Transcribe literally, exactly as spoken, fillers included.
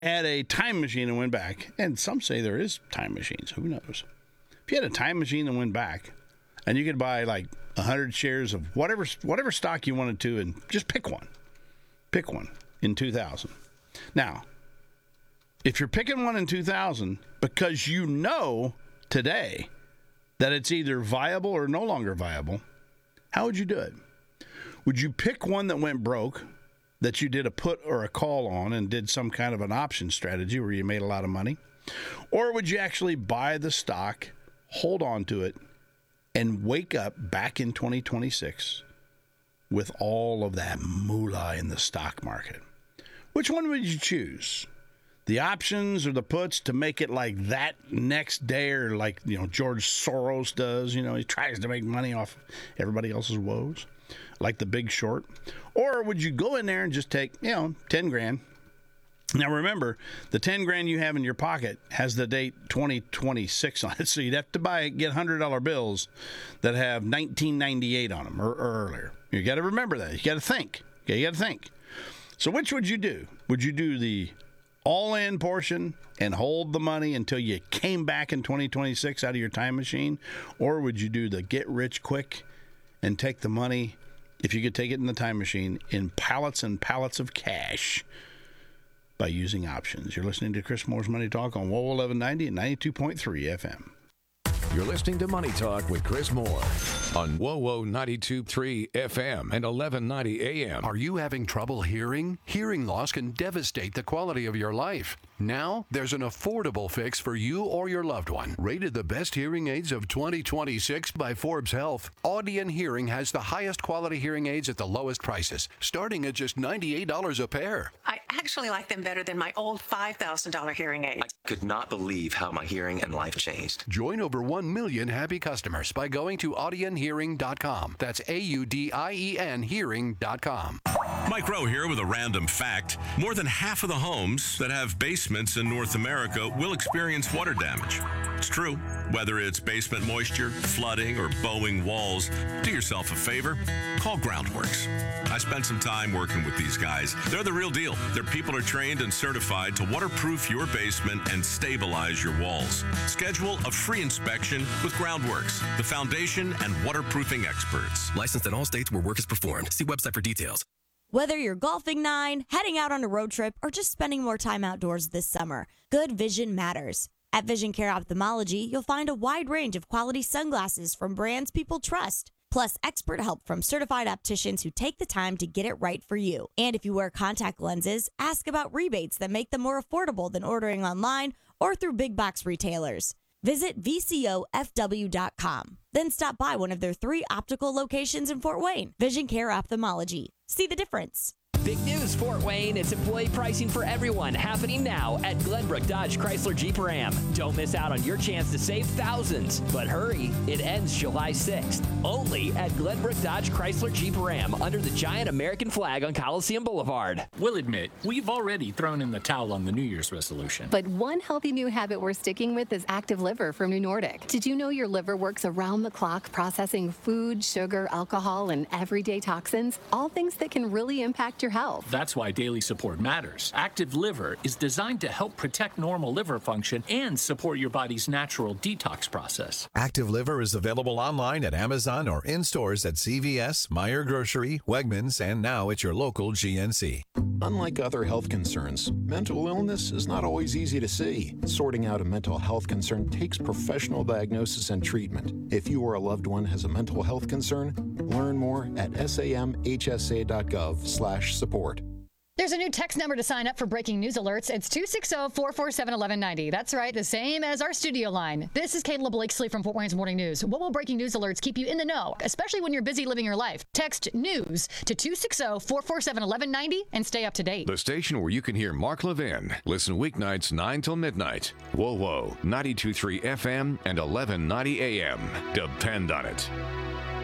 had a time machine and went back, and some say there is time machines, who knows? If you had a time machine and went back, and you could buy like one hundred shares of whatever whatever stock you wanted to, and just pick one. Pick one in two thousand. Now, if you're picking one in two thousand because you know today that it's either viable or no longer viable, how would you do it? Would you pick one that went broke, that you did a put or a call on and did some kind of an option strategy where you made a lot of money? Or would you actually buy the stock, hold on to it, and wake up back in twenty twenty-six with all of that moolah in the stock market? Which one would you choose? The options or the puts to make it like that next day, or like, you know, George Soros does, you know, he tries to make money off everybody else's woes, like The Big Short? Or would you go in there and just take, you know, ten grand? Now remember, the ten grand you have in your pocket has the date twenty twenty-six on it, so you'd have to buy get one hundred dollar bills that have nineteen ninety-eight on them or, or earlier. You got to remember that. You got to think. Okay, you got to think. So which would you do? Would you do the all-in portion and hold the money until you came back in twenty twenty-six out of your time machine? Or would you do the get rich quick and take the money, if you could take it in the time machine, in pallets and pallets of cash by using options? You're listening to Chris Moore's Money Talk on W O W eleven ninety and ninety-two point three F M. You're listening to Money Talk with Chris Moore on W O W ninety-two point three F M and eleven ninety A M. Are you having trouble hearing? Hearing loss can devastate the quality of your life. Now, there's an affordable fix for you or your loved one. Rated the best hearing aids of twenty twenty-six by Forbes Health, Audion Hearing has the highest quality hearing aids at the lowest prices, starting at just ninety-eight dollars a pair. I actually like them better than my old five thousand dollars hearing aid. I could not believe how my hearing and life changed. Join over one million happy customers by going to audion hearing dot com. That's A U D I E N hearing dot com. Mike Rowe here with a random fact. More than half of the homes that have basements in North America will experience water damage. It's true. Whether it's basement moisture, flooding, or bowing walls, do yourself a favor. Call Groundworks. I spent some time working with these guys. They're the real deal. Their people are trained and certified to waterproof your basement and stabilize your walls. Schedule a free inspection with Groundworks, the foundation and waterproofing experts. Licensed in all states where work is performed. See website for details. Whether you're golfing nine, heading out on a road trip, or just spending more time outdoors this summer, good vision matters. At Vision Care Ophthalmology, you'll find a wide range of quality sunglasses from brands people trust, plus expert help from certified opticians who take the time to get it right for you. And if you wear contact lenses, ask about rebates that make them more affordable than ordering online or through big box retailers. Visit V C O F W dot com. Then stop by one of their three optical locations in Fort Wayne. Vision Care Ophthalmology. See the difference. Big news, Fort Wayne. It's employee pricing for everyone happening now at Glenbrook Dodge Chrysler Jeep Ram. Don't miss out on your chance to save thousands. But hurry, it ends July sixth. Only at Glenbrook Dodge Chrysler Jeep Ram under the giant American flag on Coliseum Boulevard. We'll admit, we've already thrown in the towel on the New Year's resolution. But one healthy new habit we're sticking with is Active Liver from New Nordic. Did you know your liver works around the clock processing food, sugar, alcohol, and everyday toxins? All things that can really impact your health. That's why daily support matters. Active Liver is designed to help protect normal liver function and support your body's natural detox process. Active Liver is available online at Amazon or in stores at C V S, Meijer Grocery, Wegmans, and now at your local G N C. Unlike other health concerns, mental illness is not always easy to see. Sorting out a mental health concern takes professional diagnosis and treatment. If you or a loved one has a mental health concern, learn more at samhsa.gov slash support. There's a new text number to sign up for breaking news alerts. It's two six zero, four four seven, one one nine zero. That's right, the same as our studio line. This is Kayla Blakesley from Fort Wayne's Morning News. What will breaking news alerts keep you in the know, especially when you're busy living your life? Text NEWS to two six zero, four four seven, one one nine zero and stay up to date. The station where you can hear Mark Levin. Listen weeknights nine till midnight. W O W ninety-two point three F M and eleven ninety A M. Depend on it.